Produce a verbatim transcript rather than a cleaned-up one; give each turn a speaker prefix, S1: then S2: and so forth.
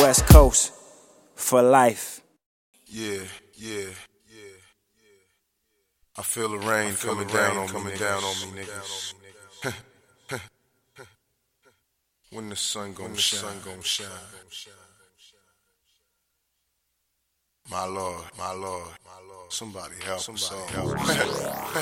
S1: West Coast for life.
S2: Yeah, yeah, yeah. I feel the rain feel coming the rain down on coming me, down on me, niggas. When the sun gon' shine, sun gon' shine. My Lord, my Lord, my Lord. Somebody help, somebody help.